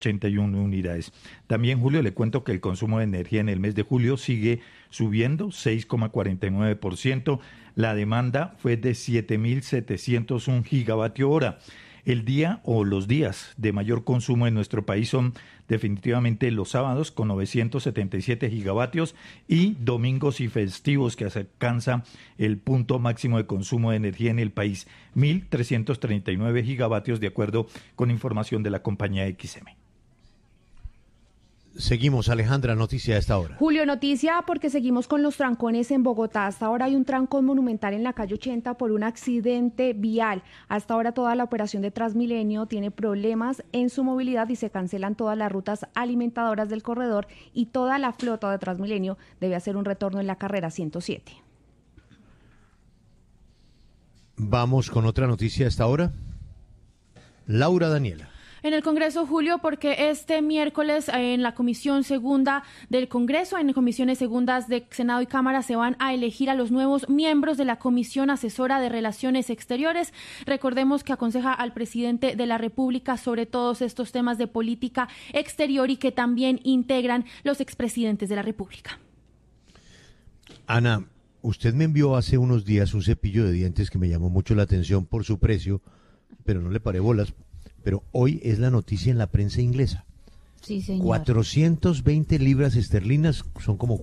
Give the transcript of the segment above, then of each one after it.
81 unidades. También, Julio, le cuento que el consumo de energía en el mes de julio sigue subiendo 6,49%. La demanda fue de 7.701 gigavatios hora. El día o los días de mayor consumo en nuestro país son definitivamente los sábados con 977 gigavatios y domingos y festivos que alcanza el punto máximo de consumo de energía en el país, 1.339 gigavatios de acuerdo con información de la compañía XM. Seguimos, Alejandra, noticia a esta hora. Julio, noticia porque seguimos con los trancones en Bogotá. Hasta ahora hay un trancón monumental en la calle 80 por un accidente vial. Hasta ahora toda la operación de Transmilenio tiene problemas en su movilidad y se cancelan todas las rutas alimentadoras del corredor y toda la flota de Transmilenio debe hacer un retorno en la carrera 107. Vamos con otra noticia a esta hora. Laura Daniela. En el Congreso, Julio, porque este miércoles en la Comisión Segunda del Congreso, en comisiones segundas de Senado y Cámara, se van a elegir a los nuevos miembros de la Comisión Asesora de Relaciones Exteriores. Recordemos que aconseja al presidente de la República sobre todos estos temas de política exterior y que también integran los expresidentes de la República. Ana, usted me envió hace unos días un cepillo de dientes que me llamó mucho la atención por su precio, pero no le paré bolas. Pero hoy es la noticia en la prensa inglesa. Sí, señor. 420 libras esterlinas, son como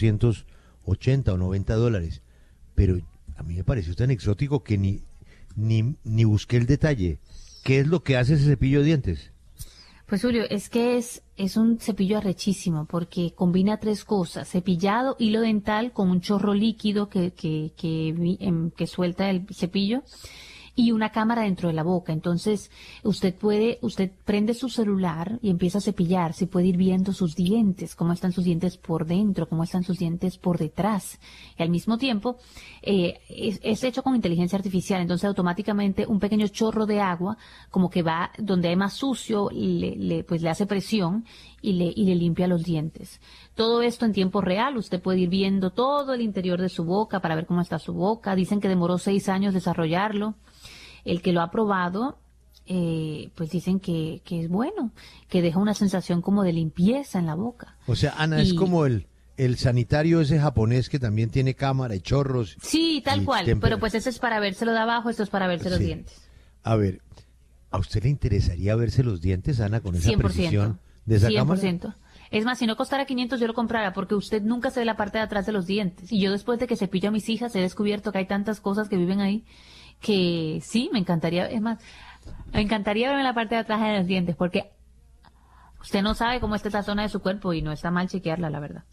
480 o 90 dólares. Pero a mí me pareció tan exótico que ni busqué el detalle. ¿Qué es lo que hace ese cepillo de dientes? Pues Julio, es que es un cepillo arrechísimo porque combina tres cosas: cepillado, hilo dental con un chorro líquido que suelta el cepillo, y una cámara dentro de la boca. Entonces, usted prende su celular y empieza a cepillar. Se puede ir viendo sus dientes, cómo están sus dientes por dentro, cómo están sus dientes por detrás. Y al mismo tiempo, es hecho con inteligencia artificial. Entonces, automáticamente, un pequeño chorro de agua, como que va donde hay más sucio, le hace presión y le limpia los dientes. Todo esto en tiempo real. Usted puede ir viendo todo el interior de su boca para ver cómo está su boca. Dicen que demoró 6 años desarrollarlo. El que lo ha probado, pues dicen que es bueno, que deja una sensación como de limpieza en la boca. O sea, Ana, es como el sanitario ese japonés que también tiene cámara y chorros. Sí, tal cual, pero pues ese es para vérselo de abajo, esto es para verse los dientes. A ver, ¿a usted le interesaría verse los dientes, Ana, con esa 100%, precisión de esa 100%. cámara? Es más, si no costara 500 yo lo comprara, porque usted nunca se ve la parte de atrás de los dientes. Y yo después de que cepillo a mis hijas he descubierto que hay tantas cosas que viven ahí que sí, me encantaría, es más, me encantaría verme la parte de atrás de los dientes, porque usted no sabe cómo está esa zona de su cuerpo y no está mal chequearla, la verdad.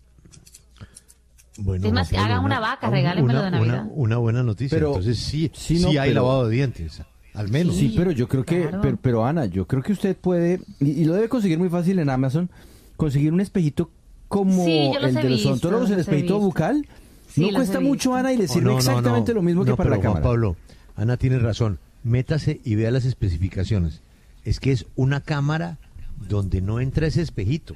Bueno, es más, hagan una vaca, regálenmelo de Navidad. Una buena noticia, pero, entonces sí hay pero, lavado de dientes, al menos. Sí, pero yo creo que, claro. pero Ana, yo creo que usted puede, y lo debe conseguir muy fácil en Amazon, conseguir un espejito como el de los odontólogos, el espejito bucal. Sí, no cuesta mucho, Ana, y le sirve exactamente lo mismo que para la cámara. Juan Pablo, Ana tiene razón, métase y vea las especificaciones. Es que es una cámara donde no entra ese espejito.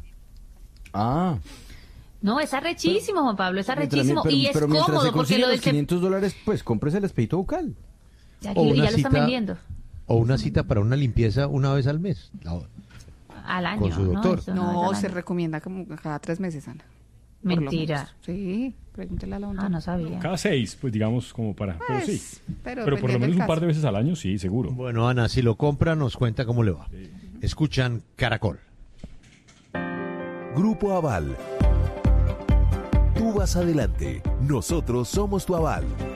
Ah. No, es arrechísimo, Juan Pablo, es arrechísimo y es pero cómodo porque lo de $500, pues cómprese el espejito bucal. Ya lo están vendiendo. O una cita para una limpieza una vez al mes. Al año. Con su doctor. No, se recomienda como cada 3 meses, Ana. Mentira. Sí, pregúntele a la doctora. Ah, no sabía. Cada 6, pues digamos como para... Pero sí. Pero por lo menos un par de veces al año, sí, seguro. Bueno, Ana, si lo compra, nos cuenta cómo le va. Sí. Escuchan Caracol. Grupo Aval. Tú vas adelante. Nosotros somos tu aval.